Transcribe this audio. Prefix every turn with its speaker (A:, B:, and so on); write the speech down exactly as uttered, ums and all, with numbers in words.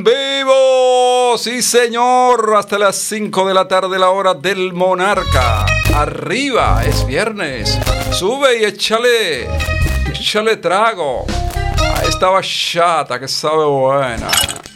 A: ¡Vivo! Sí, señor. Hasta las cinco de la tarde, la hora del Monarca. Arriba, es viernes. Sube y échale, échale trago a esta bachata que sabe buena.